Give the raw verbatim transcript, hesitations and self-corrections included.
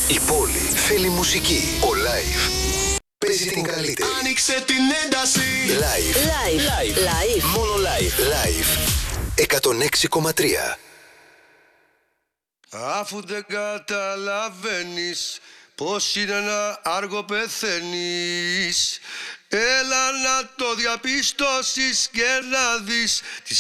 Η πόλη θέλει μουσική. Ο Live παίζει την καλύτερη. Άνοιξε την ένταση. Live. Live. Live. Live. Μόνο Live. Live. εκατόν έξι κόμμα τρία. Αφού δεν καταλαβαίνεις πως είναι να άργο πεθαίνεις, έλα να το διαπιστώσεις και να δεις